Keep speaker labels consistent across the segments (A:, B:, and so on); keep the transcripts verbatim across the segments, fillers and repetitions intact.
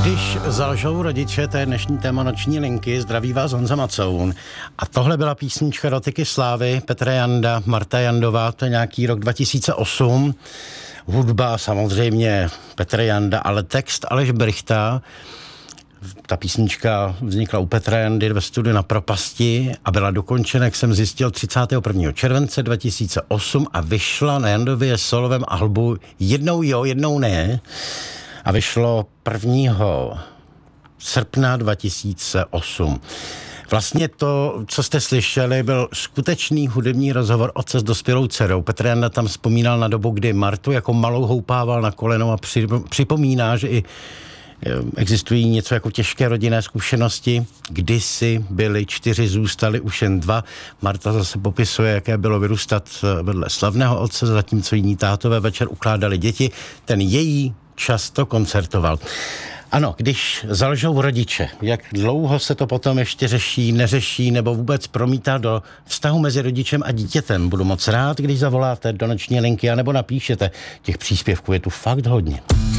A: Když zalžou rodiče, to je dnešní téma Noční linky, zdraví vás Honza Macoun. A tohle byla písnička Dotyky slávy, Petr Janda, Marta Jandová, to je nějaký rok dva tisíce osm. Hudba samozřejmě Petr Janda, ale text Aleš Brychta. Ta písnička vznikla u Petra Jandy ve studiu Na propasti a byla dokončena, jak jsem zjistil, třicátého prvního července dva tisíce osm a vyšla na Jandově solovém albu Jednou jo, jednou ne. A vyšlo prvního srpna dva tisíce osm. Vlastně to, co jste slyšeli, byl skutečný hudební rozhovor otce s dospělou dcerou. Petr Janda tam vzpomínal na dobu, kdy Martu jako malou houpával na koleno a při, připomíná, že i existují něco jako těžké rodinné zkušenosti. Kdysi byli čtyři, zůstali už jen dva. Marta zase popisuje, jaké bylo vyrůstat vedle slavného otce, zatímco jiní tátové večer ukládali děti. Ten její často koncertoval. Ano, když zalžou rodiče, jak dlouho se to potom ještě řeší, neřeší nebo vůbec promítá do vztahu mezi rodičem a dítětem. Budu moc rád, když zavoláte do Noční linky anebo napíšete. Těch příspěvků je tu fakt hodně.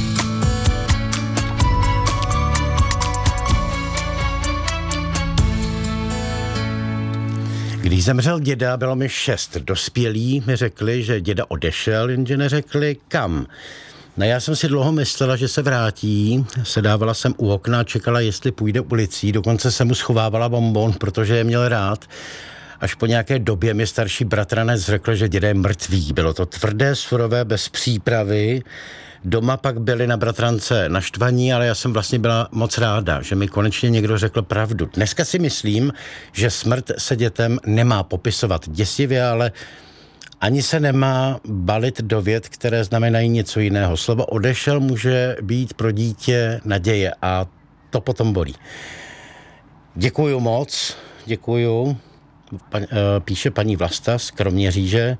A: Když zemřel děda, bylo mi šest. Dospělí mi řekli, že děda odešel, jenže neřekli kam. No já jsem si dlouho myslela, že se vrátí, sedávala jsem u okna a čekala, jestli půjde ulicí, dokonce jsem mu schovávala bonbon, protože je měl rád. Až po nějaké době mi starší bratranec řekl, že děda je mrtvý. Bylo to tvrdé, surové, bez přípravy. Doma pak byli na bratrance naštvaní, ale já jsem vlastně byla moc ráda, že mi konečně někdo řekl pravdu. Dneska si myslím, že smrt se dětem nemá popisovat děsivě, ale ani se nemá balit do vět, které znamenají něco jiného. Slovo odešel může být pro dítě naděje a to potom bolí. Děkuju moc, děkuju. Pa, píše paní Vlasta z Kroměříže.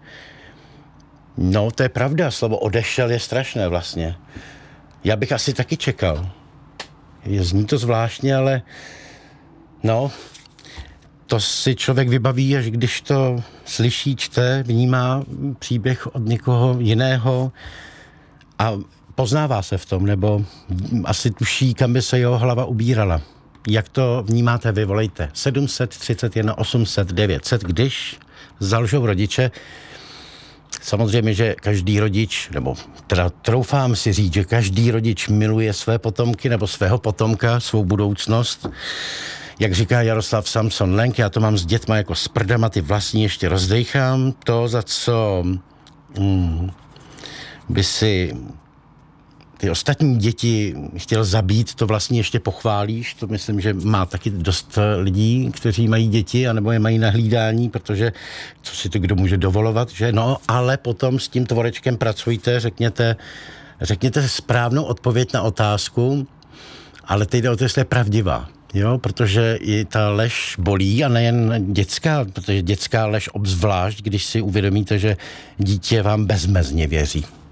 A: No, to je pravda, slovo odešel je strašné vlastně. Já bych asi taky čekal. Je, zní to zvláštně, ale no, to si člověk vybaví, až když to slyší, čte, vnímá příběh od někoho jiného a poznává se v tom, nebo asi tuší, kam by se jeho hlava ubírala. Jak to vnímáte vy, volejte. sedm set třicet jedna osm set devět set, když zalžou rodiče. Samozřejmě, že každý rodič, nebo teda troufám si říct, že každý rodič miluje své potomky nebo svého potomka, svou budoucnost. Jak říká Jaroslav Samson Lenk, já to mám s dětma jako s prdama, ty vlastní ještě rozdejchám. To, za co hmm, by si ty ostatní děti chtěl zabít, to vlastně ještě pochválíš. To myslím, že má taky dost lidí, kteří mají děti, anebo je mají na hlídání, protože co si to kdo může dovolovat, že? No, ale potom s tím tvorečkem pracujte, řekněte, řekněte správnou odpověď na otázku, ale teď jde o to, jestli je pravdivá. Jo, protože i ta lež bolí a nejen dětská, protože dětská lež obzvlášť, když si uvědomíte, že dítě vám bezmezně věří.